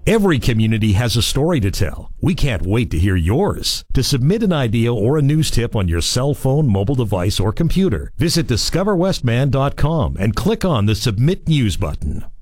Every community has a story to tell. We can't wait to hear yours. To submit an idea or a news tip on your cell phone, mobile device, or computer, visit discoverwestman.com and click on the Submit News button.